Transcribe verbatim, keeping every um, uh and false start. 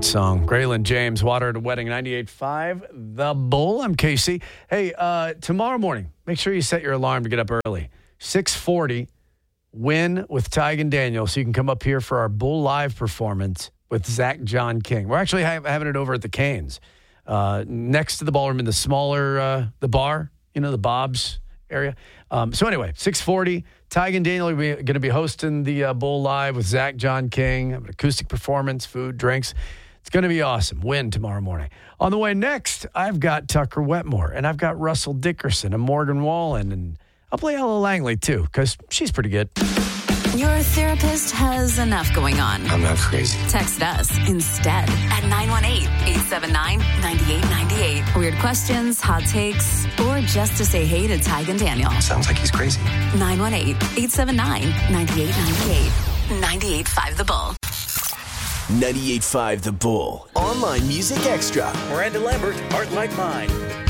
great song. Graylin James, Water at a Wedding, ninety-eight point five, The Bull. I'm Casey. Hey, uh, tomorrow morning, make sure you set your alarm to get up early. six forty, Win with Tig and Daniel, so you can come up here for our Bull Live performance with Zach John King. We're actually ha- having it over at the Canes, uh, next to the ballroom in the smaller, uh, the bar, you know, the Bob's area. Um, so anyway, six forty, Tig and Daniel are going to be hosting the uh, Bull Live with Zach John King, an acoustic performance, food, drinks. It's going to be awesome. Win tomorrow morning. On the way next, I've got Tucker Wetmore, and I've got Russell Dickerson and Morgan Wallen, and I'll play Ella Langley too, because she's pretty good. Your therapist has enough going on. I'm not crazy. Text us instead at nine one eight, eight seven nine, nine eight nine eight. Weird questions, hot takes, or just to say hey to Tig and Daniel. Sounds like he's crazy. nine one eight, eight seven nine, nine eight nine eight. ninety-eight point five The Bull. ninety-eight point five The Bull. Online Music Extra. Miranda Lambert, Heart Like Mine.